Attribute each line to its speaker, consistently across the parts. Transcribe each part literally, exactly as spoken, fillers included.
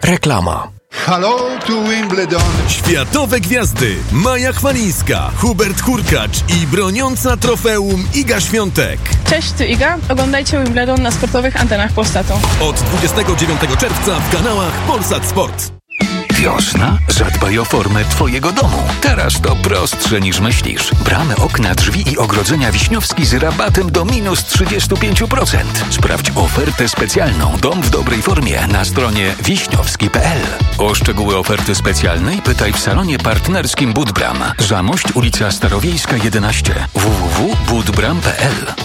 Speaker 1: Reklama.
Speaker 2: Hello to Wimbledon.
Speaker 3: Światowe gwiazdy Maja Chwalińska, Hubert Hurkacz i broniąca trofeum Iga Świątek.
Speaker 4: Cześć, tu Iga. Oglądajcie Wimbledon na sportowych antenach Polsatu.
Speaker 3: Od dwudziestego dziewiątego czerwca w kanałach Polsat Sport.
Speaker 5: Wiosna? Zadbaj o formę Twojego domu. Teraz to prostsze niż myślisz. Bramy, okna, drzwi i ogrodzenia Wiśniowski z rabatem do minus trzydzieści pięć procent. Sprawdź ofertę specjalną Dom w dobrej formie na stronie wiśniowski kropka p l. O szczegóły oferty specjalnej pytaj w salonie partnerskim Budbram. Zamość, ulica Starowiejska jedenaście. w w w kropka budbram kropka p l.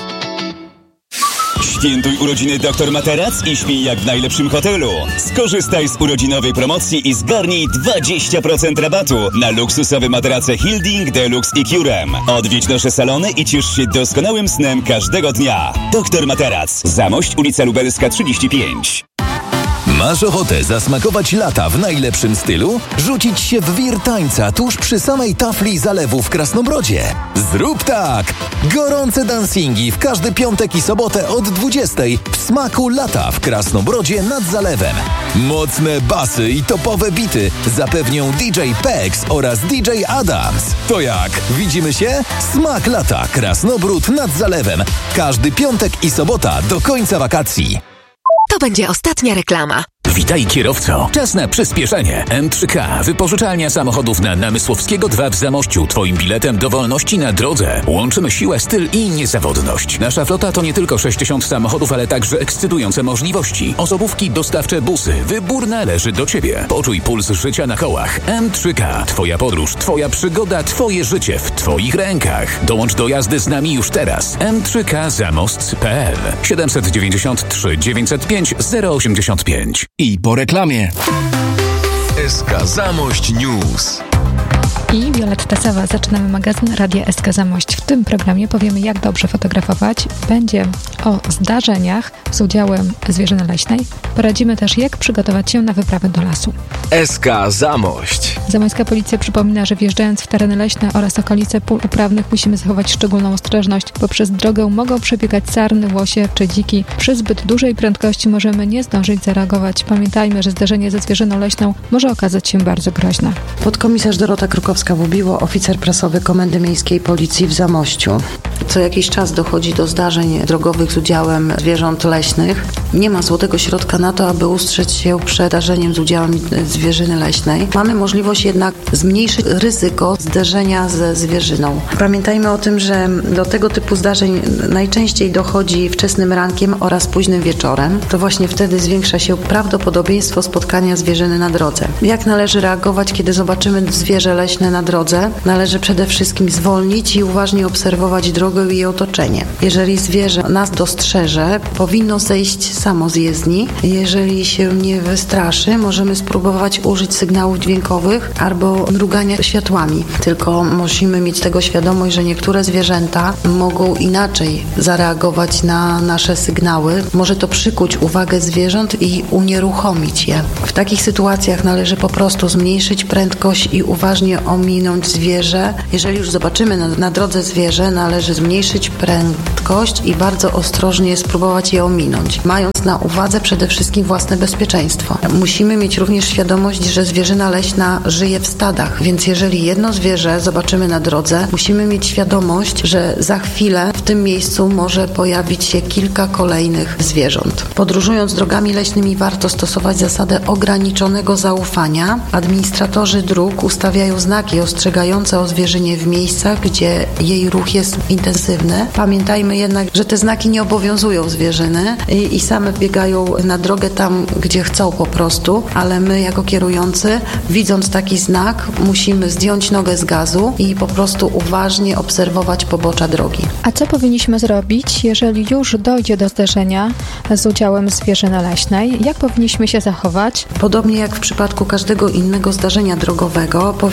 Speaker 6: Świętuj urodziny doktor Materac i śpij jak w najlepszym hotelu. Skorzystaj z urodzinowej promocji i zgarnij dwadzieścia procent rabatu na luksusowe materace Hilding, Deluxe i Curem. Odwiedź nasze salony i ciesz się doskonałym snem każdego dnia. doktor Materac. Zamość, ulica Lubelska trzydzieści pięć.
Speaker 7: Masz ochotę zasmakować lata w najlepszym stylu? Rzucić się w wir tańca tuż przy samej tafli zalewu w Krasnobrodzie? Zrób tak! Gorące dancingi w każdy piątek i sobotę od dwudziestej w smaku lata w Krasnobrodzie nad zalewem. Mocne basy i topowe bity zapewnią D J Pex oraz D J Adams. To jak? Widzimy się? Smak lata Krasnobród nad zalewem. Każdy piątek i sobota do końca wakacji.
Speaker 8: To będzie ostatnia reklama.
Speaker 9: Witaj kierowco. Czas na przyspieszenie. M trzy K. Wypożyczalnia samochodów na Namysłowskiego dwa w Zamościu. Twoim biletem do wolności na drodze. Łączymy siłę, styl i niezawodność. Nasza flota to nie tylko sześćdziesiąt samochodów, ale także ekscytujące możliwości. Osobówki, dostawcze, busy. Wybór należy do Ciebie. Poczuj puls życia na kołach. M trzy K. Twoja podróż, Twoja przygoda, Twoje życie w Twoich rękach. Dołącz do jazdy z nami już teraz. M trzy K zamost kropka p l siedem dziewięć trzy dziewięćset pięć zero osiemdziesiąt pięć.
Speaker 1: I po reklamie.
Speaker 3: S K Zamość News.
Speaker 10: I Wioletta Sawa. Zaczynamy magazyn Radia S K Zamość. W tym programie powiemy, jak dobrze fotografować. Będzie o zdarzeniach z udziałem zwierzyny leśnej. Poradzimy też, jak przygotować się na wyprawę do lasu.
Speaker 1: S K Zamość.
Speaker 10: Zamojska Policja przypomina, że wjeżdżając w tereny leśne oraz okolice pól uprawnych musimy zachować szczególną ostrożność, bo przez drogę mogą przebiegać sarny, łosie czy dziki. Przy zbyt dużej prędkości możemy nie zdążyć zareagować. Pamiętajmy, że zderzenie ze zwierzyną leśną może okazać się bardzo groźne.
Speaker 11: Podkomisarz Dorota Krukowska-Wubiło, oficer prasowy Komendy Miejskiej Policji w Zamościu. Co jakiś czas dochodzi do zdarzeń drogowych z udziałem zwierząt leśnych. Nie ma złotego środka na to, aby ustrzec się przed zdarzeniem z udziałem zwierzyny leśnej. Mamy możliwość jednak zmniejszyć ryzyko zderzenia ze zwierzyną. Pamiętajmy o tym, że do tego typu zdarzeń najczęściej dochodzi wczesnym rankiem oraz późnym wieczorem. To właśnie wtedy zwiększa się prawdopodobieństwo spotkania zwierzyny na drodze. Jak należy reagować, kiedy zobaczymy zwierzę leśne na drodze? Należy przede wszystkim zwolnić i uważnie obserwować drogę i jej otoczenie. Jeżeli zwierzę nas dostrzeże, powinno zejść samo z jezdni. Jeżeli się nie wystraszy, możemy spróbować użyć sygnałów dźwiękowych albo mrugania światłami. Tylko musimy mieć tego świadomość, że niektóre zwierzęta mogą inaczej zareagować na nasze sygnały. Może to przykuć uwagę zwierząt i unieruchomić je. W takich sytuacjach należy po prostu zmniejszyć prędkość i uważnie ominąć zwierzę. Jeżeli już zobaczymy na, na drodze zwierzę, należy zmniejszyć prędkość i bardzo ostrożnie spróbować je ominąć, mając na uwadze przede wszystkim własne bezpieczeństwo. Musimy mieć również świadomość, że zwierzyna leśna żyje w stadach, więc jeżeli jedno zwierzę zobaczymy na drodze, musimy mieć świadomość, że za chwilę w tym miejscu może pojawić się kilka kolejnych zwierząt. Podróżując drogami leśnymi warto stosować zasadę ograniczonego zaufania. Administratorzy dróg ustawiają znaki ostrzegające o zwierzynie w miejscach, gdzie jej ruch jest intensywny. Pamiętajmy jednak, że te znaki nie obowiązują zwierzyny i, i same biegają na drogę tam, gdzie chcą po prostu, ale my jako kierujący, widząc taki znak, musimy zdjąć nogę z gazu i po prostu uważnie obserwować pobocza drogi.
Speaker 10: A co powinniśmy zrobić, jeżeli już dojdzie do zderzenia z udziałem zwierzyny leśnej? Jak powinniśmy się zachować?
Speaker 11: Podobnie jak w przypadku każdego innego zdarzenia drogowego, powinniśmy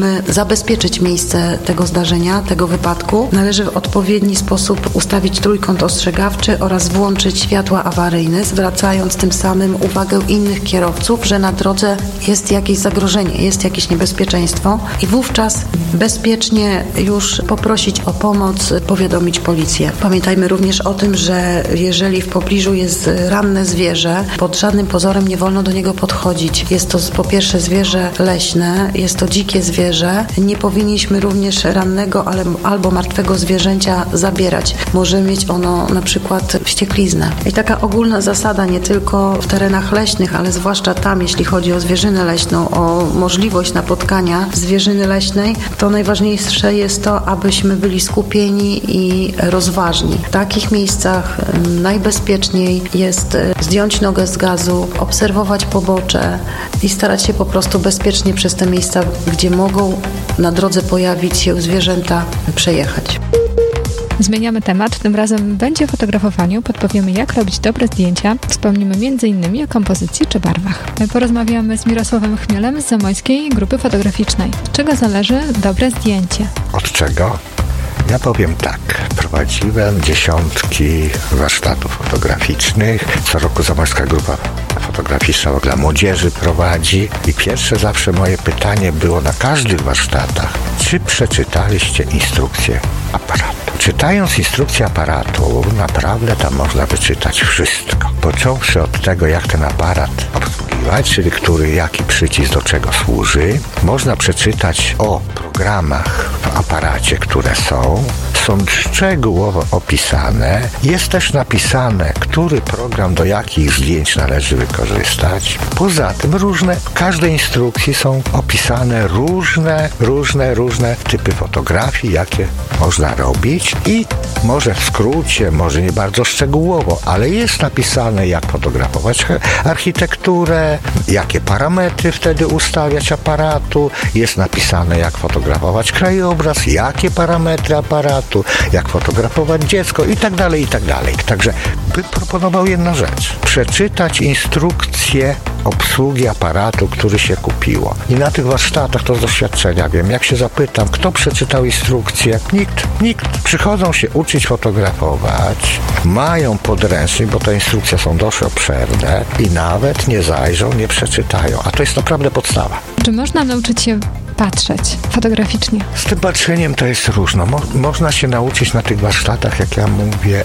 Speaker 11: chcemy zabezpieczyć miejsce tego zdarzenia, tego wypadku, należy w odpowiedni sposób ustawić trójkąt ostrzegawczy oraz włączyć światła awaryjne, zwracając tym samym uwagę innych kierowców, że na drodze jest jakieś zagrożenie, jest jakieś niebezpieczeństwo i wówczas bezpiecznie już poprosić o pomoc, powiadomić policję. Pamiętajmy również o tym, że jeżeli w pobliżu jest ranne zwierzę, pod żadnym pozorem nie wolno do niego podchodzić. Jest to po pierwsze zwierzę leśne, jest to dzikie zwierzę. Nie powinniśmy również rannego ale, albo martwego zwierzęcia zabierać. Może mieć ono na przykład wściekliznę. I taka ogólna zasada nie tylko w terenach leśnych, ale zwłaszcza tam, jeśli chodzi o zwierzynę leśną, o możliwość napotkania zwierzyny leśnej, to najważniejsze jest to, abyśmy byli skupieni i rozważni. W takich miejscach najbezpieczniej jest zdjąć nogę z gazu, obserwować pobocze i starać się po prostu bezpiecznie przez te miejsca, gdzie mogą na drodze pojawić się zwierzęta, przejechać.
Speaker 10: Zmieniamy temat, tym razem będzie o fotografowaniu, podpowiemy jak robić dobre zdjęcia, wspomnimy między innymi o kompozycji czy barwach. Porozmawiamy z Mirosławem Chmielem z Zamojskiej Grupy Fotograficznej. Z czego zależy dobre zdjęcie?
Speaker 12: Od czego? Ja powiem tak, prowadziłem dziesiątki warsztatów fotograficznych, co roku Zamojska Grupa Fotograficzna dla młodzieży prowadzi i pierwsze zawsze moje pytanie było na każdych warsztatach, czy przeczytaliście instrukcję aparatu? Czytając instrukcję aparatu, naprawdę tam można wyczytać wszystko. Począwszy od tego, jak ten aparat obsługiwać, czyli który, jaki przycisk do czego służy. Można przeczytać o programach w aparacie, które są. Są szczegółowo opisane. Jest też napisane, który program do jakich zdjęć należy wykorzystać. Poza tym różne, w każdej instrukcji są opisane różne, różne, różne typy fotografii, jakie można robić i może w skrócie, może nie bardzo szczegółowo, ale jest napisane, jak fotografować architekturę, jakie parametry wtedy ustawiać aparatu, jest napisane, jak fotografować krajobraz, jakie parametry aparatu, jak fotografować dziecko i tak dalej, i tak dalej. Także bym proponował jedną rzecz. Przeczytać instrukcję obsługi aparatu, który się kupiło. I na tych warsztatach to z doświadczenia wiem, jak się zapytam, kto przeczytał instrukcję? Nikt, nikt. Przychodzą się uczyć fotografować, mają podręcznik, bo te instrukcje są dość obszerne i nawet nie zajrzą, nie przeczytają. A to jest naprawdę podstawa.
Speaker 10: Czy można nauczyć się patrzeć fotograficznie?
Speaker 12: Z tym patrzeniem to jest różno. Mo- można się nauczyć na tych warsztatach, jak ja mówię,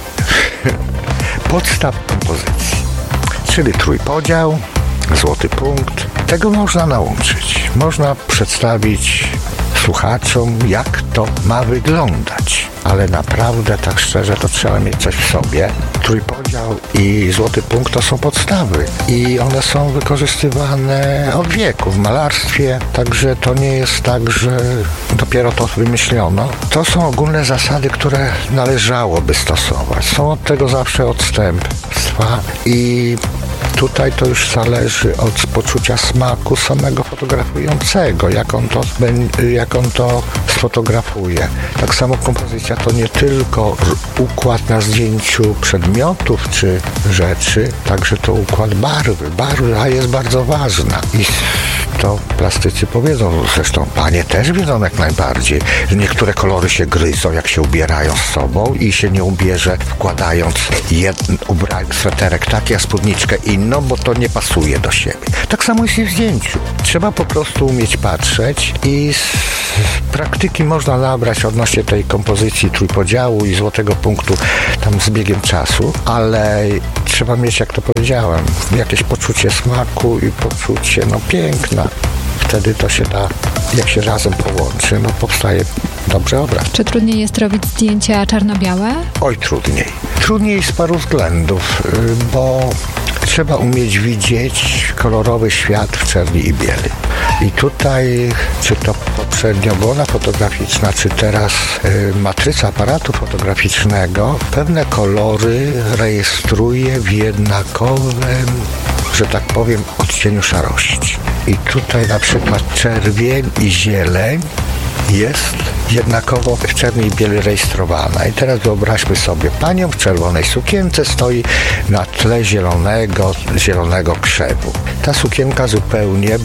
Speaker 12: podstaw kompozycji, czyli trójpodział, złoty punkt. Tego można nauczyć. Można przedstawić słuchaczom, jak to ma wyglądać. Ale naprawdę, tak szczerze, to trzeba mieć coś w sobie. Trójpodział i złoty punkt to są podstawy. I one są wykorzystywane od wieku w malarstwie. Także to nie jest tak, że dopiero to wymyślono. To są ogólne zasady, które należałoby stosować. Są od tego zawsze odstępstwa i tutaj to już zależy od poczucia smaku samego fotografującego, jak on to, jak on to sfotografuje. Tak samo kompozycja to nie tylko układ na zdjęciu przedmiotów czy rzeczy, także to układ barwy. Barwa jest bardzo ważna i to plastycy powiedzą, zresztą panie też wiedzą jak najbardziej, że niektóre kolory się gryzą, jak się ubierają z sobą i się nie ubierze wkładając jeden ubranie, sweterek taki, a spódniczkę inną, bo to nie pasuje do siebie. Tak samo jest i w zdjęciu. Trzeba po prostu umieć patrzeć i z praktyki można nabrać odnośnie tej kompozycji trójpodziału i złotego punktu tam z biegiem czasu, ale trzeba mieć, jak to powiedziałem, jakieś poczucie smaku i poczucie, no, piękna. Wtedy to się da, jak się razem połączy, no powstaje dobry obraz.
Speaker 10: Czy trudniej jest robić zdjęcia czarno-białe?
Speaker 12: Oj, trudniej. Trudniej z paru względów, bo trzeba umieć widzieć kolorowy świat w czerni i bieli. I tutaj, czy to poprzednio wola fotograficzna, czy teraz y, matryca aparatu fotograficznego, pewne kolory rejestruje w jednakowym, że tak powiem, odcieniu szarości. I tutaj na przykład czerwień i zieleń jest jednakowo w czerni i bieli rejestrowana. I teraz wyobraźmy sobie, panią w czerwonej sukience stoi na tle zielonego, zielonego krzewu. Ta sukienka zupełnie będzie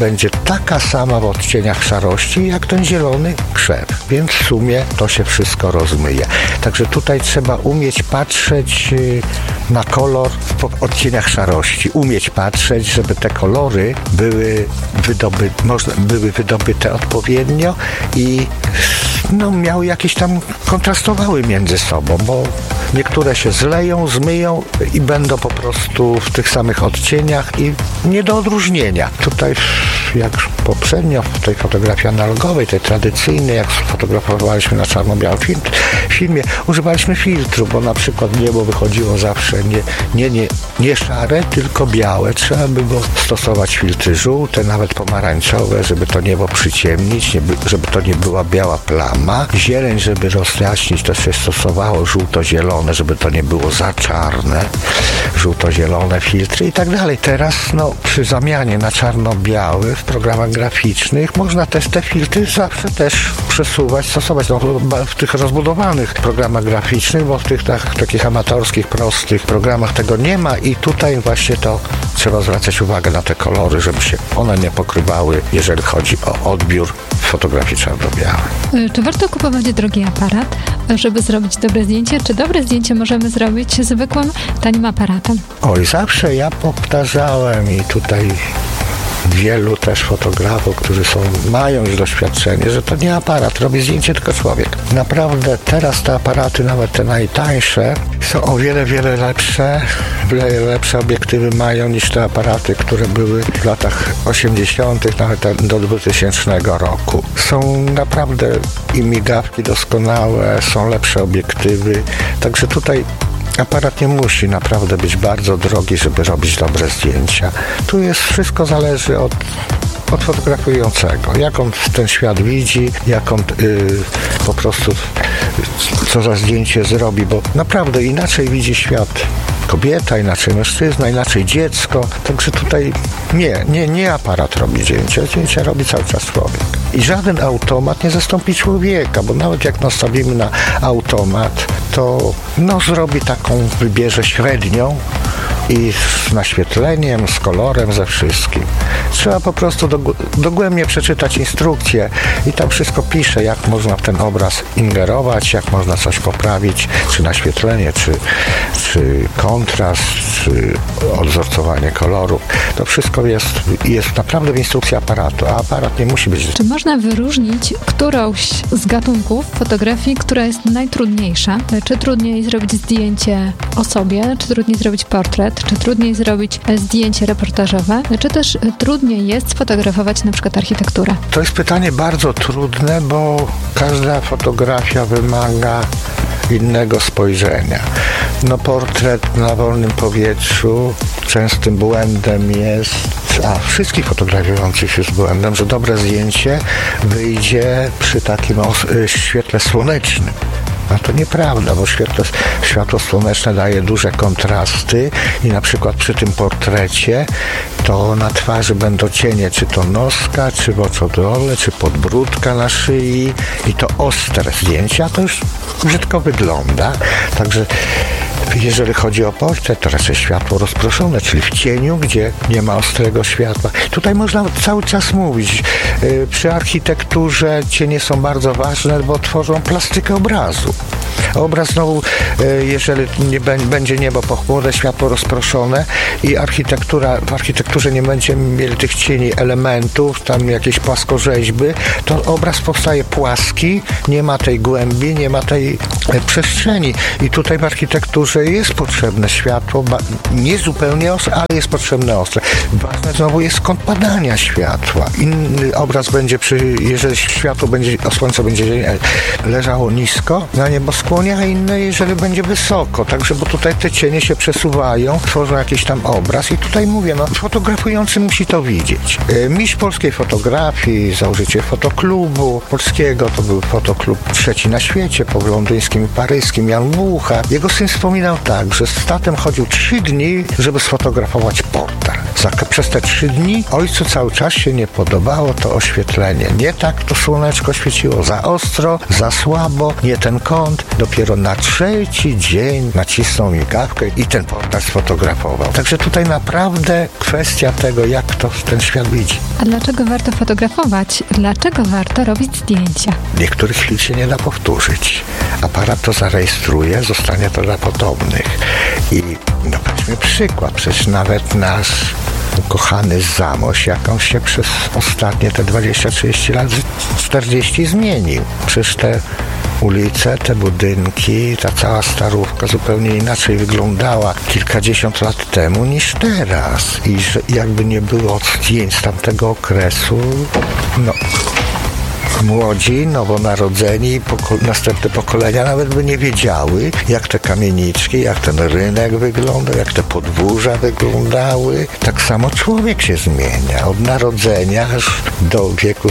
Speaker 12: taka sama w odcieniach szarości, jak ten zielony krzew. Więc w sumie to się wszystko rozmyje. Także tutaj trzeba umieć patrzeć na kolor w odcieniach szarości. Umieć patrzeć, żeby te kolory były, wydoby, można, były wydobyte odpowiednio i no, miały jakieś tam, kontrastowały między sobą, bo niektóre się zleją, zmyją i będą po prostu w tych samych odcieniach i nie do odróżnienia. Tutaj jak poprzednio w tej fotografii analogowej, tej tradycyjnej, jak fotografowaliśmy na czarno-białym film, filmie, używaliśmy filtru, bo na przykład niebo wychodziło zawsze nie, nie, nie, nie szare, tylko białe. Trzeba by było stosować filtry żółte, nawet pomarańczowe, żeby to niebo przyciemnić, nie, żeby to nie była biała plama. Zieleń, żeby rozjaśnić, to się stosowało żółto-zielone, żeby to nie było za czarne. Żółto-zielone filtry i tak dalej. Teraz no, przy zamianie na czarno-biały w programach graficznych można też te filtry zawsze też przesuwać, stosować no, w tych rozbudowanych programach graficznych, bo w tych tak, takich amatorskich, prostych programach tego nie ma i tutaj właśnie to trzeba zwracać uwagę na te kolory, żeby się one nie pokrywały, jeżeli chodzi o odbiór w fotografii czarno-białej.
Speaker 10: Czy warto kupować drogi aparat, żeby zrobić dobre zdjęcie? Czy dobre zdjęcie możemy zrobić zwykłym, tanim aparatem?
Speaker 12: Oj, zawsze ja powtarzałem i tutaj wielu też fotografów, którzy są, mają już doświadczenie, że to nie aparat, robi zdjęcie tylko człowiek. Naprawdę teraz te aparaty, nawet te najtańsze, są o wiele, wiele lepsze, wiele lepsze obiektywy mają niż te aparaty, które były w latach osiemdziesiątych, nawet do dwutysięcznego roku. Są naprawdę i migawki doskonałe, są lepsze obiektywy, także tutaj aparat nie musi naprawdę być bardzo drogi, żeby robić dobre zdjęcia. Tu jest wszystko zależy od, od fotografującego. Jak on ten świat widzi, jak on yy, po prostu co za zdjęcie zrobi, bo naprawdę inaczej widzi świat kobieta, inaczej mężczyzna, inaczej dziecko. Także tutaj nie, nie, nie aparat robi zdjęcia. Zdjęcia robi cały czas człowiek. I żaden automat nie zastąpi człowieka, bo nawet jak nastawimy na automat, to no zrobi taką, wybierze średnią i z naświetleniem, z kolorem, ze wszystkim. Trzeba po prostu dogłębnie przeczytać instrukcję i tam wszystko pisze, jak można w ten obraz ingerować, jak można coś poprawić, czy naświetlenie, czy, czy kontrast, czy odwzorcowanie kolorów. To wszystko jest, jest naprawdę w instrukcji aparatu, a aparat nie musi być...
Speaker 10: Czy można wyróżnić którąś z gatunków fotografii, która jest najtrudniejsza? Czy trudniej zrobić zdjęcie osobie, czy trudniej zrobić portret, czy trudniej zrobić zdjęcie reportażowe, czy też trudniej jest sfotografować na przykład architekturę?
Speaker 12: To jest pytanie bardzo trudne, bo każda fotografia wymaga innego spojrzenia. No portret na wolnym powietrzu częstym błędem jest, a wszystkich fotografujących jest błędem, że dobre zdjęcie wyjdzie przy takim os- świetle słonecznym. A to nieprawda, bo światło, światło słoneczne daje duże kontrasty i na przykład przy tym portrecie to na twarzy będą cienie, czy to noska, czy w oczodole, czy podbródka na szyi i to ostre zdjęcia, to już brzydko wygląda. Także jeżeli chodzi o portret, to raczej światło rozproszone, czyli w cieniu, gdzie nie ma ostrego światła. Tutaj można cały czas mówić. Przy architekturze cienie są bardzo ważne, bo tworzą plastykę obrazu. Obraz znowu, jeżeli nie będzie niebo pochmurne, światło rozproszone i architektura, w architekturze nie będziemy mieli tych cieni elementów, tam jakieś płaskorzeźby, to obraz powstaje płaski, nie ma tej głębi, nie ma tej przestrzeni. I tutaj w architekturze jest potrzebne światło, nie zupełnie ostre, ale jest potrzebne ostre. Ważne znowu jest kąt padania światła. Inny obraz będzie przy, jeżeli światło będzie, słońce będzie leżało nisko na nieboskłonie, a inne jeżeli będzie wysoko. Także, bo tutaj te cienie się przesuwają, tworzą jakiś tam obraz i tutaj mówię, no fotografujący musi to widzieć. Mistrz polskiej fotografii, założyciel fotoklubu polskiego, to był fotoklub trzeci na świecie, po londyńskim i paryskim, Jan Mucha. Jego syn wspominał tak, że z tatem chodził trzy dni, żeby sfotografować portret. Za, przez te trzy dni ojcu cały czas się nie podobało to oświetlenie. Nie tak to słoneczko świeciło, za ostro, za słabo, nie ten kąt. Dopiero na trzeci dzień nacisnął migawkę i ten portal sfotografował. Także tutaj naprawdę kwestia tego, jak to ten świat widzi.
Speaker 10: A dlaczego warto fotografować? Dlaczego warto robić zdjęcia?
Speaker 12: Niektórych chwil się nie da powtórzyć. Aparat to zarejestruje, zostanie to dla potomnych. I no weźmy przykład, przecież nawet nasz ukochany Zamość, jak on się przez ostatnie te dwadzieścia trzydzieści lat, czterdzieści zmienił. Przecież te ulice, te budynki, ta cała Starówka zupełnie inaczej wyglądała kilkadziesiąt lat temu niż teraz. I że jakby nie było zdjęć z tamtego okresu, no młodzi, nowonarodzeni, poko- następne pokolenia nawet by nie wiedziały, jak te kamieniczki, jak ten rynek wyglądał, jak te podwórza wyglądały. Tak samo człowiek się zmienia. Od narodzenia aż do wieku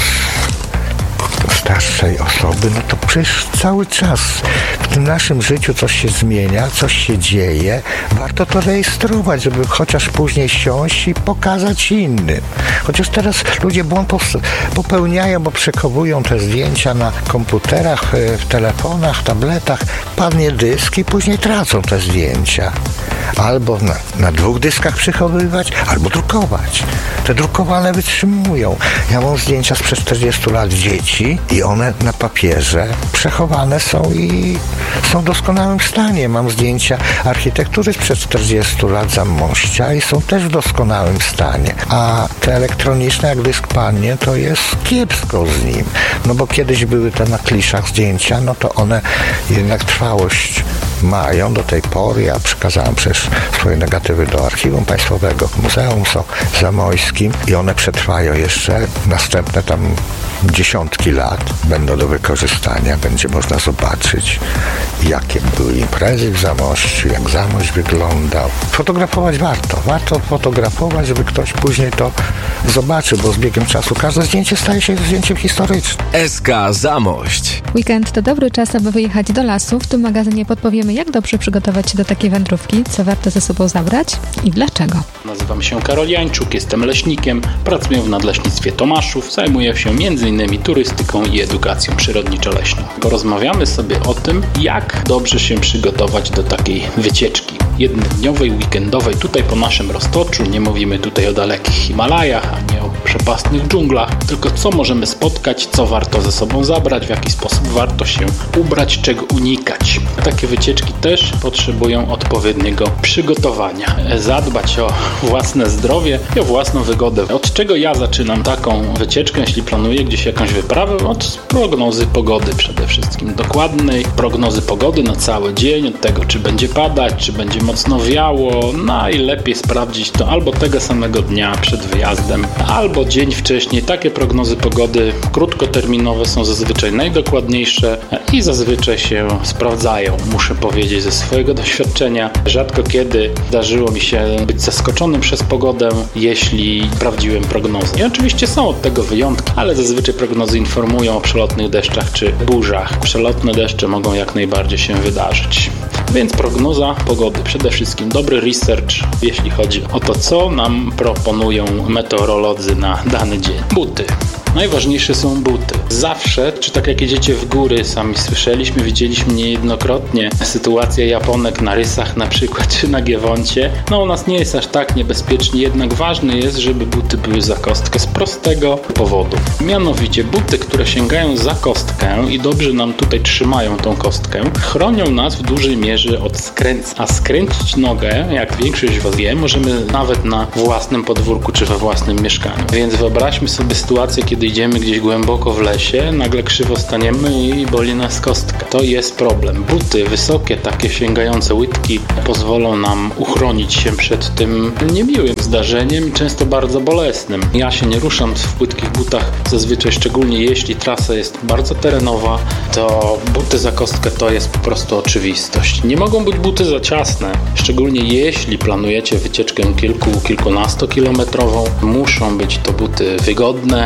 Speaker 12: starszej osoby, no to przecież cały czas w tym naszym życiu coś się zmienia, coś się dzieje. Warto to rejestrować, żeby chociaż później siąść i pokazać innym. Chociaż teraz ludzie błąd popełniają, bo przechowują te zdjęcia na komputerach, w telefonach, tabletach, padnie dysk i później tracą te zdjęcia. Albo na, na dwóch dyskach przechowywać, albo drukować. Te drukowane wytrzymują. Ja mam zdjęcia sprzed czterdziestu lat dzieci i one na papierze przechowane są i są w doskonałym stanie. Mam zdjęcia architektury sprzed czterdziestu lat Zamościa i są też w doskonałym stanie. A te elektroniczne, jak dysk padnie, to jest kiepsko z nim. No bo kiedyś były te na kliszach zdjęcia, no to one jednak trwałość mają do tej pory. Ja przekazałem przecież swoje negatywy do Archiwum Państwowego, Muzeum są Zamojskim i one przetrwają jeszcze następne tam dziesiątki lat. Będą do wykorzystania, będzie można zobaczyć, jakie były imprezy w Zamościu, jak Zamość wyglądał. Fotografować warto. Warto fotografować, żeby ktoś później to zobaczył, bo z biegiem czasu każde zdjęcie staje się zdjęciem historycznym.
Speaker 1: S K Zamość.
Speaker 10: Weekend to dobry czas, aby wyjechać do lasu. W tym magazynie podpowiemy, jak dobrze przygotować się do takiej wędrówki, co warto ze sobą zabrać i dlaczego.
Speaker 13: Nazywam się Karol Jańczuk, jestem leśnikiem, pracuję w Nadleśnictwie Tomaszów, zajmuję się między innymi turystyką i edukacją przyrodniczo-leśną. Porozmawiamy sobie o tym, jak dobrze się przygotować do takiej wycieczki jednodniowej, weekendowej, tutaj po naszym roztoczu. Nie mówimy tutaj o dalekich Himalajach, a nie o przepastnych dżunglach, tylko co możemy spotkać, co warto ze sobą zabrać, w jaki sposób warto się ubrać, czego unikać. Takie wycieczki też potrzebują odpowiedniego przygotowania. Zadbać o własne zdrowie i o własną wygodę. Od czego ja zaczynam taką wycieczkę, jeśli planuję gdzieś jakąś wyprawę? Od prognozy pogody przede wszystkim. Dokładnej prognozy pogody na cały dzień, od tego, czy będzie padać, czy będzie mocno wiało. Najlepiej sprawdzić to albo tego samego dnia przed wyjazdem, albo dzień wcześniej. Takie prognozy pogody krótkoterminowe są zazwyczaj najdokładniejsze i zazwyczaj się sprawdzają. Muszę powiedzieć ze swojego doświadczenia, rzadko kiedy zdarzyło mi się być zaskoczonym przez pogodę, jeśli sprawdziłem prognozy. I oczywiście są od tego wyjątki, ale zazwyczaj prognozy informują o przelotnych deszczach czy burzach. Przelotne deszcze mogą jak najbardziej się wydarzyć. Więc prognoza pogody. Przede wszystkim dobry research, jeśli chodzi o to, co nam proponują meteorolodzy na dany dzień. Buty. Najważniejsze są buty. Zawsze, czy tak jak jedziecie w góry, sami słyszeliśmy, widzieliśmy niejednokrotnie sytuację Japonek na rysach na przykład, czy na Giewoncie. No u nas nie jest aż tak niebezpiecznie, jednak ważne jest, żeby buty były za kostkę z prostego powodu. Mianowicie buty, które sięgają za kostkę i dobrze nam tutaj trzymają tą kostkę, chronią nas w dużej mierze od skręcenia. A skręcić nogę, jak większość z Was wie, możemy nawet na własnym podwórku, czy we własnym mieszkaniu. Więc wyobraźmy sobie sytuację, kiedy idziemy gdzieś głęboko w lesie, nagle krzywo staniemy i boli nas kostka. To jest problem. Buty wysokie, takie sięgające łydki pozwolą nam uchronić się przed tym niemiłym zdarzeniem, często bardzo bolesnym. Ja się nie ruszam w płytkich butach, zazwyczaj szczególnie jeśli trasa jest bardzo terenowa, to buty za kostkę to jest po prostu oczywistość. Nie mogą być buty za ciasne, szczególnie jeśli planujecie wycieczkę kilku, kilkunastokilometrową. Muszą być to buty wygodne, przede wszystkim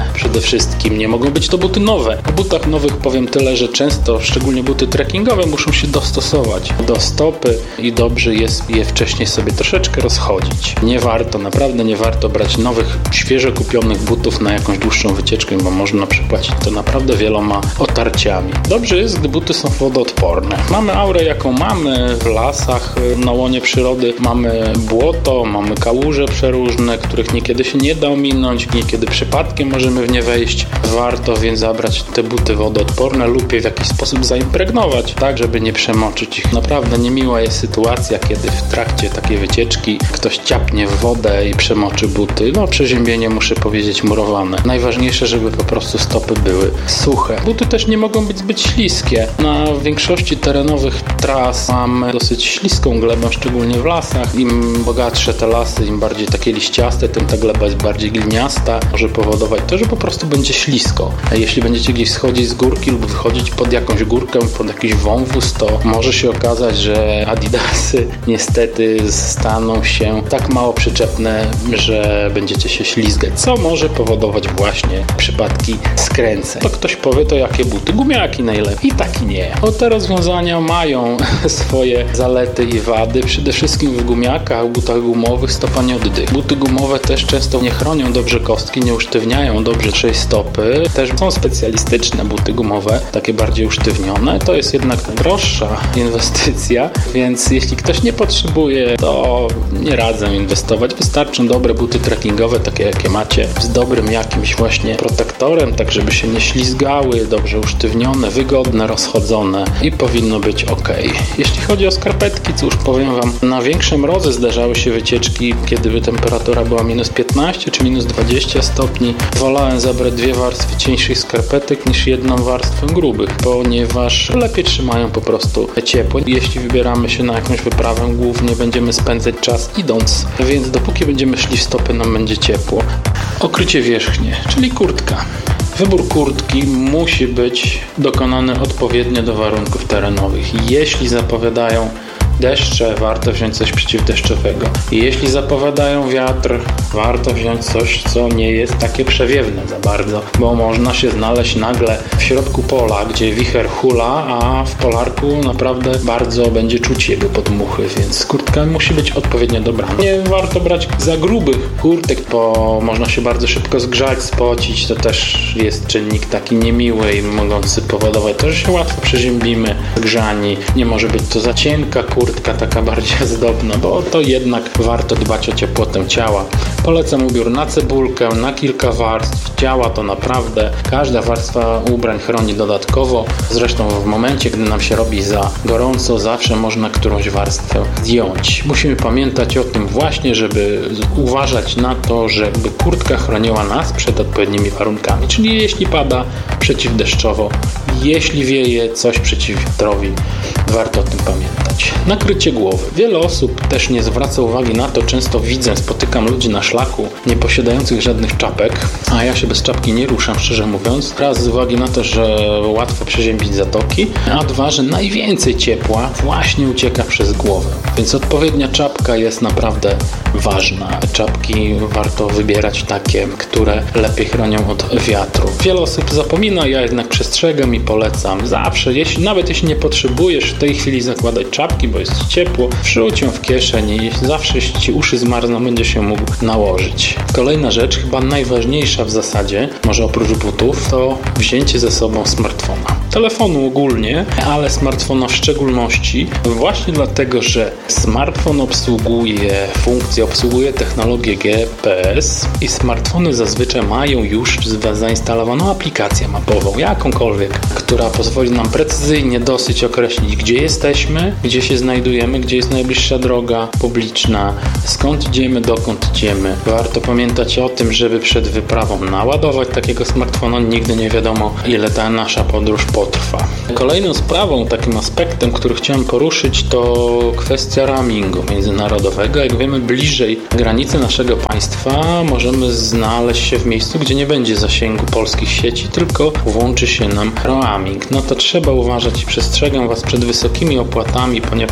Speaker 13: wszystkim nie mogą być to buty nowe. O butach nowych powiem tyle, że często, szczególnie buty trekkingowe, muszą się dostosować do stopy i dobrze jest je wcześniej sobie troszeczkę rozchodzić. Nie warto, naprawdę nie warto brać nowych, świeżo kupionych butów na jakąś dłuższą wycieczkę, bo można przepłacić to naprawdę wieloma otarciami. Dobrze jest, gdy buty są wodoodporne. Mamy aurę, jaką mamy w lasach, na łonie przyrody. Mamy błoto, mamy kałuże przeróżne, których niekiedy się nie da ominąć, niekiedy przypadkiem możemy w nie wejść. Warto więc zabrać te buty wodoodporne lub je w jakiś sposób zaimpregnować, tak żeby nie przemoczyć ich. Naprawdę niemiła jest sytuacja, kiedy w trakcie takiej wycieczki ktoś ciapnie w wodę i przemoczy buty. No przeziębienie, muszę powiedzieć, murowane. Najważniejsze, żeby po prostu stopy były suche. Buty też nie mogą być zbyt śliskie. Na większości terenowych tras mamy dosyć śliską glebę, szczególnie w lasach. Im bogatsze te lasy, im bardziej takie liściaste, tym ta gleba jest bardziej gliniasta. Może powodować to, że po prostu będzie ślisko. A jeśli będziecie gdzieś schodzić z górki lub wychodzić pod jakąś górkę, pod jakiś wąwóz, to może się okazać, że adidasy niestety staną się tak mało przyczepne, że będziecie się ślizgać, co może powodować właśnie przypadki skręceń. To ktoś powie, to jakie buty? Gumiaki najlepiej. I tak i nie. O, te rozwiązania mają swoje zalety i wady. Przede wszystkim w gumiakach, butach gumowych stopa nie oddycha. Buty gumowe też często nie chronią dobrze kostki, nie usztywniają dobrze naszej stopy. Też są specjalistyczne buty gumowe, takie bardziej usztywnione. To jest jednak droższa inwestycja, więc jeśli ktoś nie potrzebuje, to nie radzę inwestować. Wystarczą dobre buty trekkingowe, takie jakie macie, z dobrym jakimś właśnie protektorem, tak żeby się nie ślizgały, dobrze usztywnione, wygodne, rozchodzone i powinno być ok. Jeśli chodzi o skarpetki, cóż, powiem wam, na większe mrozy zdarzały się wycieczki, kiedy temperatura była minus piętnaście czy minus dwadzieścia stopni. Wolałem zabrać dwie warstwy cieńszych skarpetek niż jedną warstwę grubych, ponieważ lepiej trzymają po prostu ciepło. Jeśli wybieramy się na jakąś wyprawę, głównie będziemy spędzać czas idąc, więc dopóki będziemy szli w stopy, nam będzie ciepło. Okrycie wierzchnie, czyli kurtka. Wybór kurtki musi być dokonany odpowiednio do warunków terenowych. Jeśli zapowiadają deszcze, warto wziąć coś przeciwdeszczowego. Jeśli zapowiadają wiatr, warto wziąć coś, co nie jest takie przewiewne za bardzo, bo można się znaleźć nagle w środku pola, gdzie wicher hula, a w polarku naprawdę bardzo będzie czuć jego podmuchy, więc kurtka musi być odpowiednio dobrana. Nie warto brać za grubych kurtek, bo można się bardzo szybko zgrzać, spocić. To też jest czynnik taki niemiły i mogący powodować to, że się łatwo przeziębimy, grzani. Nie może być to za cienka kurtka, kurtka taka bardziej zdobna, bo to jednak warto dbać o ciepłotę ciała. Polecam ubiór na cebulkę, na kilka warstw. Działa to naprawdę. Każda warstwa ubrań chroni dodatkowo. Zresztą w momencie, gdy nam się robi za gorąco, zawsze można którąś warstwę zdjąć. Musimy pamiętać o tym właśnie, żeby uważać na to, żeby kurtka chroniła nas przed odpowiednimi warunkami. Czyli jeśli pada, przeciwdeszczowo. Jeśli wieje, coś przeciw wiatrowi. Warto o tym pamiętać. Nakrycie głowy. Wiele osób też nie zwraca uwagi na to. Często widzę, spotykam ludzi na szlaku nie posiadających żadnych czapek, a ja się bez czapki nie ruszam, szczerze mówiąc. Raz z uwagi na to, że łatwo przeziębić zatoki, a dwa, że najwięcej ciepła właśnie ucieka przez głowę. Więc odpowiednia czapka jest naprawdę ważna. Czapki warto wybierać takie, które lepiej chronią od wiatru. Wiele osób zapomina, ja jednak przestrzegam i polecam. Zawsze, jeśli, nawet jeśli nie potrzebujesz w tej chwili zakładać czapki, bo jest ciepło, wrzuć ją w kieszeń i zawsze, jeśli ci uszy zmarzną, będziesz się mógł nałożyć. Kolejna rzecz, chyba najważniejsza w zasadzie, może oprócz butów, to wzięcie ze sobą smartfona. Telefonu ogólnie, ale smartfona w szczególności, właśnie dlatego, że smartfon obsługuje funkcję, obsługuje technologię G P S i smartfony zazwyczaj mają już zainstalowaną aplikację mapową, jakąkolwiek, która pozwoli nam precyzyjnie dosyć określić, gdzie jesteśmy, gdzie się znajdujemy, gdzie jest najbliższa droga publiczna, skąd idziemy, dokąd idziemy. Warto pamiętać o tym, żeby przed wyprawą naładować takiego smartfona. Nigdy nie wiadomo, ile ta nasza podróż potrwa. Kolejną sprawą, takim aspektem, który chciałem poruszyć, to kwestia roamingu międzynarodowego. Jak wiemy, bliżej granicy naszego państwa możemy znaleźć się w miejscu, gdzie nie będzie zasięgu polskich sieci, tylko włączy się nam roaming. No to trzeba uważać i przestrzegam Was przed wysokimi opłatami, ponieważ no,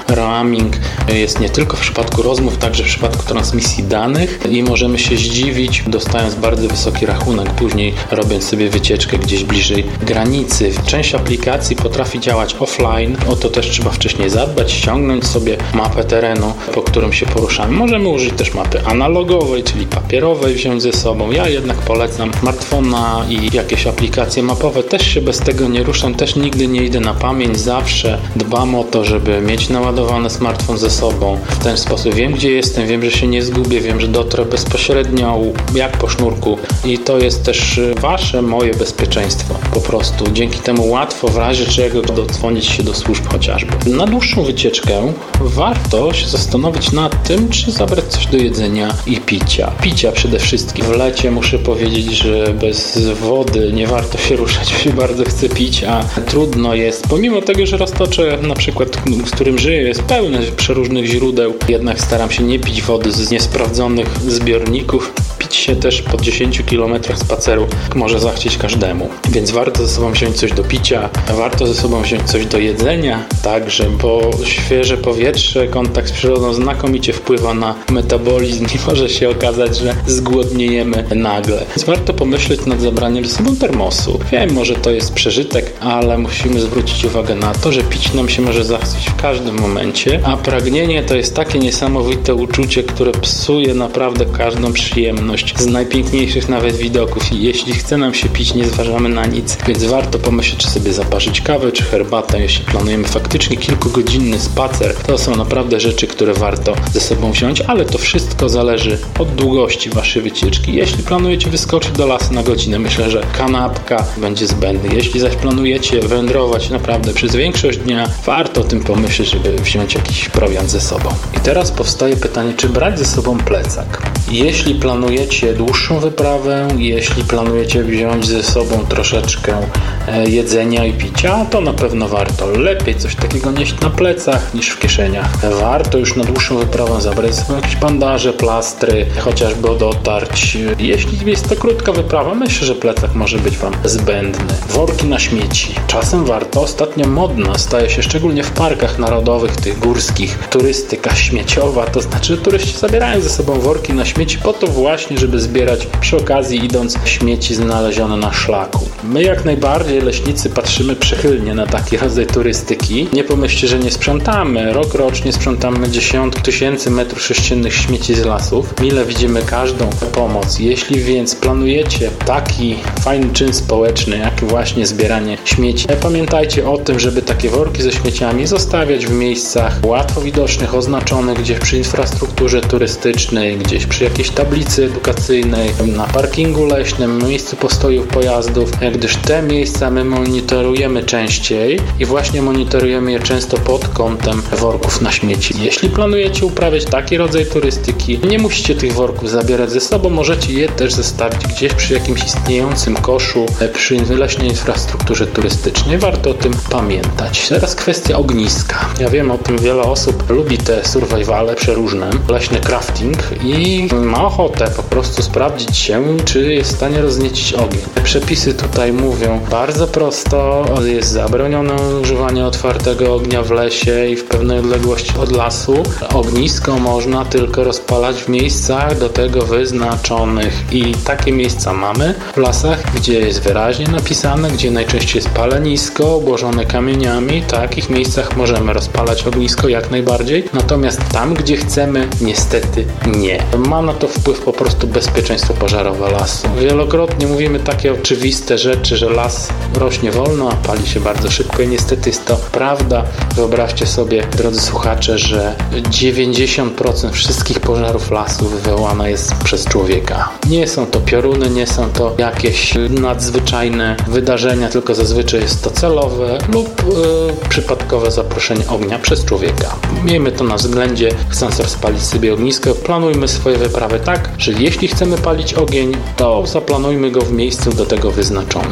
Speaker 13: roaming jest nie tylko w przypadku rozmów, także w przypadku transmisji danych i możemy się zdziwić, dostając bardzo wysoki rachunek, później robiąc sobie wycieczkę gdzieś bliżej granicy. Część aplikacji potrafi działać offline, o to też trzeba wcześniej zadbać, ściągnąć sobie mapę terenu, po którym się poruszamy. Możemy użyć też mapy analogowej, czyli papierowej, wziąć ze sobą. Ja jednak polecam smartfona i jakieś aplikacje mapowe. Też się bez tego nie ruszam, też nigdy nie idę na pamięć. Zawsze dbam o to, żeby mieć naładowany smartfon ze sobą. W ten sposób wiem, gdzie jestem, wiem, że się nie zgubię, wiem, że dotrę bezpośrednio, jak po sznurku. I to jest też wasze, moje bezpieczeństwo. Po prostu dzięki temu łatwo w razie czego dodzwonić się do służb chociażby. Na dłuższą wycieczkę warto się zastanowić nad tym, czy zabrać coś do jedzenia i picia. Picia przede wszystkim. W lecie muszę powiedzieć, że bez wody nie warto się ruszać, się bardzo chce pić, a trudno jest, pomimo tego, że Roztocze na przykład, z którym żyję, jest pełne przeróżnych źródeł, jednak staram się nie pić wody z niesprawdzonych zbiorników. Pić się też po dziesięciu kilometrach spaceru może zachcieć każdemu, więc warto ze sobą wziąć coś do picia, warto ze sobą wziąć coś do jedzenia, także, bo świeże powietrze, kontakt z przyrodą znakomicie wpływa na metabolizm i może się okazać, że zgłodniejemy nagle. Więc warto pomyśleć nad zabraniem ze sobą termosu. Wiem, może to jest przeżytek, ale musimy zwrócić uwagę na to, że pić nam się może zachcieć w każdym momencie, a pragnienie to jest takie niesamowite uczucie, które psuje naprawdę każdą przyjemność z najpiękniejszych nawet widoków i jeśli chce nam się pić, nie zważamy na nic, więc warto pomyśleć, czy sobie zaparzyć kawę, czy herbatę, jeśli planujemy faktycznie kilkugodzinny spacer. To są naprawdę rzeczy, które warto ze sobą wziąć, ale to wszystko zależy od długości waszej wycieczki. Jeśli planujecie wyskoczyć do lasu na godzinę, myślę, że kanapka będzie zbędna. Jeśli zaś planujecie wędrować naprawdę przez większość dnia, warto o tym pomyśleć, żeby wziąć jakiś prowiant ze sobą. I teraz powstaje pytanie, czy brać ze sobą plecak? Jeśli planujecie dłuższą wyprawę, jeśli planujecie wziąć ze sobą troszeczkę jedzenia i picia, to na pewno warto. Lepiej coś takiego nieść na plecach niż w kieszeniach. Warto już na dłuższą wyprawę zabrać ze sobą jakieś bandaże, plastry, chociażby od otarć. Jeśli jest to krótka wyprawa, myślę, że plecak może być wam zbędny. Worki na śmieci. Czasem warto. Ostatnio modna staje się szczególnie w parkach narodowych, tych górskich, turystyka śmieciowa, to znaczy, że turyści zabierają ze sobą worki na śmieci po to właśnie, żeby zbierać przy okazji idąc śmieci znalezione na szlaku. My jak najbardziej leśnicy patrzymy przychylnie na taki rodzaj turystyki. Nie pomyślcie, że nie sprzątamy. Rok rocznie sprzątamy dziesiątki tysięcy metrów sześciennych śmieci z lasów. Mile widzimy każdą pomoc. Jeśli więc planujecie taki fajny czyn społeczny, jak właśnie zbieranie śmieci, pamiętajcie o tym, żeby takie worki ze śmieciami zostawiać w miejscach łatwo widocznych, oznaczonych gdzieś przy infrastrukturze turystycznej, gdzieś przy jakiejś tablicy edukacyjnej, na parkingu leśnym, miejscu postojów pojazdów, gdyż te miejsca my monitorujemy częściej i właśnie monitorujemy je często pod kątem worków na śmieci. Jeśli planujecie uprawiać taki rodzaj turystyki, nie musicie tych worków zabierać ze sobą, możecie je też zostawić gdzieś przy jakimś istniejącym koszu, przy leśnej infrastrukturze turystycznej. Warto o tym pamiętać. Teraz kwestia ogniska. Ja wiem o tym, wiele osób lubi te survivale przeróżne, leśny crafting i ma ochotę po prostu sprawdzić się, czy jest w stanie rozniecić ogień. Przepisy tutaj mówią bardzo prosto, jest zabronione używanie otwartego ognia w lesie i w pewnej odległości od lasu. Ognisko można tylko rozpalać w miejscach do tego wyznaczonych i takie miejsca mamy w lasach, gdzie jest wyraźnie napisane, gdzie najczęściej jest palenisko obłożone kamieniami. W takich miejscach możemy rozpalać ognisko jak najbardziej, natomiast tam, gdzie chcemy, niestety nie. Ma na to wpływ po prostu bezpieczeństwo pożarowe lasu. Wielokrotnie mówimy takie oczywiste rzeczy, że las rośnie wolno, a pali się bardzo szybko i niestety jest to prawda. Wyobraźcie sobie, drodzy słuchacze, że dziewięćdziesiąt procent wszystkich pożarów lasu wywołane jest przez człowieka. Nie są to pioruny, nie są to jakieś nadzwyczajne wydarzenia, tylko zazwyczaj jest to celowe lub yy, przypadkowe zaproszenie ognia przez człowieka. Miejmy to na względzie, chcąc rozpalić sobie ognisko, planujmy swoje wyprawy tak, że jeśli chcemy palić ogień, to zaplanujmy go w miejscu do tego wyznaczonym.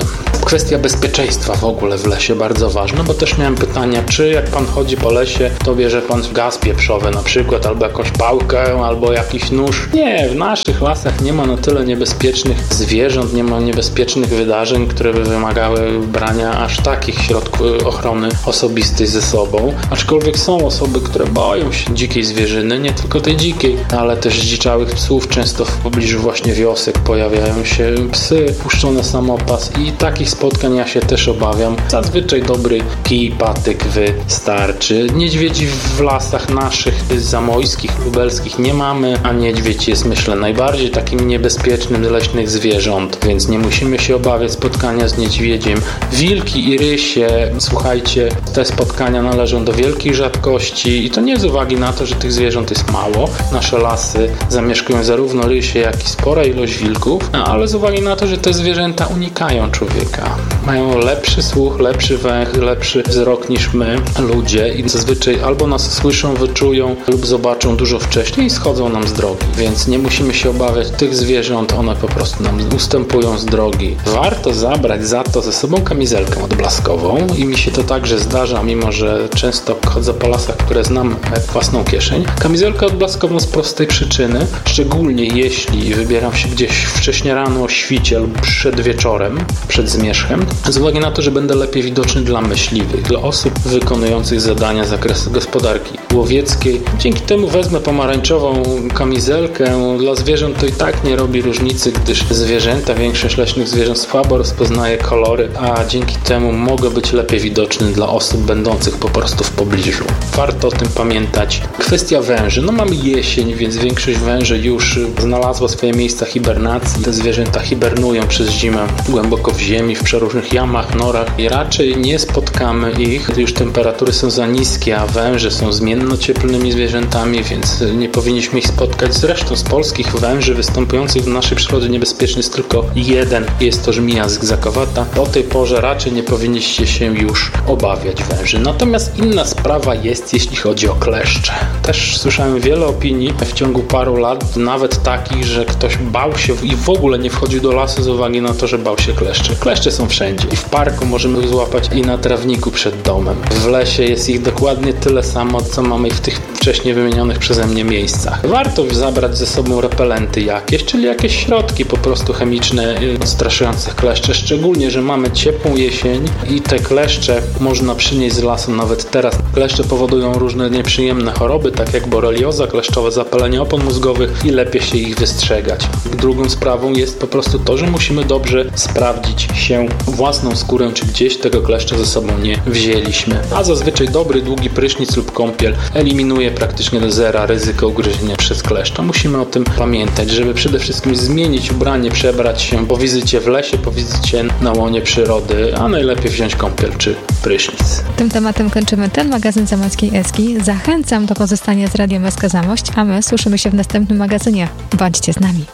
Speaker 13: Kwestia bezpieczeństwa w ogóle w lesie bardzo ważna, bo też miałem pytania, czy jak pan chodzi po lesie, to bierze pan gaz pieprzowy na przykład, albo jakąś pałkę, albo jakiś nóż. Nie, w naszych lasach nie ma na tyle niebezpiecznych zwierząt, nie ma niebezpiecznych wydarzeń, które by wymagały brania aż takich środków ochrony osobistej ze sobą. Aczkolwiek są osoby, które boją się dzikiej zwierzyny, nie tylko tej dzikiej, ale też zdziczałych psów. Często w pobliżu właśnie wiosek pojawiają się psy, puszczone samopas i takich spotkań ja się też obawiam. Zazwyczaj dobry kij, patyk wystarczy. Niedźwiedzi w lasach naszych zamojskich, lubelskich nie mamy, a niedźwiedź jest, myślę, najbardziej takim niebezpiecznym z leśnych zwierząt, więc nie musimy się obawiać spotkania z niedźwiedziem. Wilki i rysie, słuchajcie, te spotkania należą do wielkich rzadkości i to nie z uwagi na to, że tych zwierząt jest mało. Nasze lasy zamieszkują zarówno rysie, jak i spora ilość wilków, ale z uwagi na to, że te zwierzęta unikają człowieka. Mają lepszy słuch, lepszy węch, lepszy wzrok niż my, ludzie, i zazwyczaj albo nas słyszą, wyczują lub zobaczą dużo wcześniej i schodzą nam z drogi, więc nie musimy się obawiać tych zwierząt, one po prostu nam ustępują z drogi. Warto zabrać za to ze sobą kamizelkę odblaskową i mi się to także zdarza, mimo że często chodzę po lasach, które znam jak własną kieszeń. Kamizelkę odblaskową z prostej przyczyny, szczególnie jeśli wybieram się gdzieś wcześnie rano o świcie lub przed wieczorem, przed zmierzchem, z uwagi na to, że będę lepiej widoczny dla myśliwych, dla osób wykonujących zadania z zakresu gospodarki łowieckiej. Dzięki temu wezmę pomarańczową kamizelkę. Dla zwierząt to i tak nie robi różnicy, gdyż zwierzęta, większość leśnych zwierząt słabo rozpoznaje kolory, a dzięki temu mogę być lepiej widoczny dla osób będących po prostu w pobliżu. Warto o tym pamiętać. Kwestia węży. No mamy jesień, więc większość węży już znalazła swoje miejsca hibernacji. Te zwierzęta hibernują przez zimę głęboko w ziemi, w przeróżnych jamach, norach i raczej nie spotkamy ich, gdy już temperatury są za niskie, a węże są zmiennocieplnymi zwierzętami, więc nie powinniśmy ich spotkać. Zresztą z polskich węży występujących w naszej przyrodzie niebezpieczny jest tylko jeden. Jest to żmija zygzakowata. O tej porze raczej nie powinniście się już obawiać węży. Natomiast inna sprawa jest, jeśli chodzi o kleszcze. Też słyszałem wiele opinii w ciągu paru lat, nawet takich, że ktoś bał się i w ogóle nie wchodził do lasu z uwagi na to, że bał się kleszcze. Kleszcze są wszędzie. I w parku możemy ich złapać i na trawniku przed domem. W lesie jest ich dokładnie tyle samo, co mamy w tych wcześniej wymienionych przeze mnie miejscach. Warto zabrać ze sobą repelenty jakieś, czyli jakieś środki po prostu chemiczne odstraszające kleszcze, szczególnie, że mamy ciepłą jesień i te kleszcze można przynieść z lasu nawet teraz. Kleszcze powodują różne nieprzyjemne choroby, tak jak borelioza, kleszczowe zapalenie opon mózgowych i lepiej się ich wystrzegać. Drugą sprawą jest po prostu to, że musimy dobrze sprawdzić się własną skórę, czy gdzieś tego kleszcza ze sobą nie wzięliśmy. A zazwyczaj dobry, długi prysznic lub kąpiel eliminuje praktycznie do zera ryzyko ugryzienia przez kleszcza. Musimy o tym pamiętać, żeby przede wszystkim zmienić ubranie, przebrać się po wizycie w lesie, po wizycie na łonie przyrody, a najlepiej wziąć kąpiel czy prysznic.
Speaker 10: Tym tematem kończymy ten magazyn Zamojskiej Eski. Zachęcam do pozostania z Radiem S K Zamość, a my słyszymy się w następnym magazynie. Bądźcie z nami.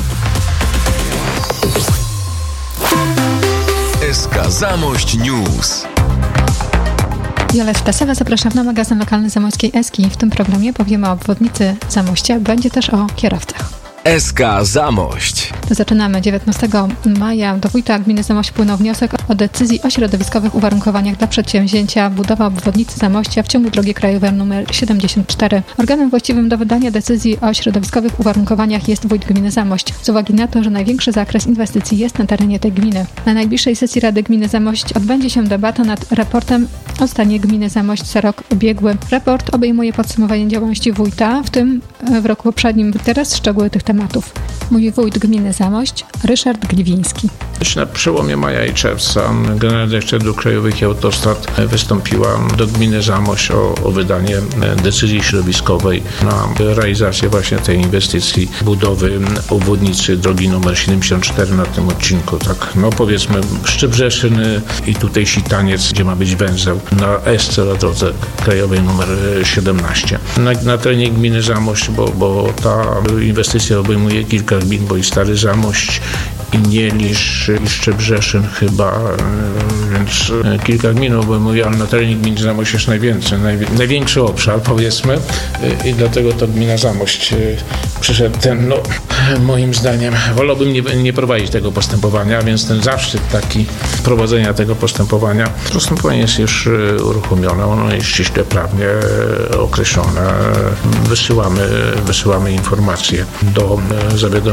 Speaker 3: S K Zamość News.
Speaker 10: Joleta Ptasowa, zapraszam na magazyn lokalny Zamojskiej Eski. W tym programie powiemy o obwodnicy Zamościa, będzie też o kierowcach.
Speaker 1: S K Zamość.
Speaker 10: To zaczynamy. dziewiętnastego maja do wójta gminy Zamość wpłynął wniosek o decyzji o środowiskowych uwarunkowaniach dla przedsięwzięcia budowa obwodnicy Zamościa w ciągu drogi krajowej nr siedemdziesiąt cztery. Organem właściwym do wydania decyzji o środowiskowych uwarunkowaniach jest wójt gminy Zamość, z uwagi na to, że największy zakres inwestycji jest na terenie tej gminy. Na najbliższej sesji Rady Gminy Zamość odbędzie się debata nad raportem o stanie gminy Zamość za rok ubiegły. Raport obejmuje podsumowanie działalności wójta, w tym w roku poprzednim. Teraz szczegóły tych tematów. Mówi wójt gminy Zamość, Ryszard Gliwiński.
Speaker 14: Na przełomie maja i czerwca Generalna Dyrekcja Dróg Krajowych i Autostrad wystąpiła do gminy Zamość o, o wydanie decyzji środowiskowej na realizację właśnie tej inwestycji budowy obwodnicy drogi numer siedemdziesiąt cztery na tym odcinku. Tak, no powiedzmy Szczebrzeszyn i tutaj Sitaniec, gdzie ma być węzeł na Esce na drodze krajowej numer siedemnaście. Na, na terenie gminy Zamość, bo, bo ta inwestycja obejmuje kilka gmin, bo i Stary Zamość, Inielicz i Szczebrzeszyn chyba, więc kilka gmin obejmuje, ale na terenie gminy Zamość jest najwięcej, najwi- największy obszar, powiedzmy, i dlatego to gmina Zamość przyszedł ten, no moim zdaniem, wolałbym nie, nie prowadzić tego postępowania, więc ten zaszczyt taki prowadzenia tego postępowania, postępowanie jest już uruchomione, ono jest ściśle prawnie określone. Wysyłamy, wysyłamy informacje do zawiadomionego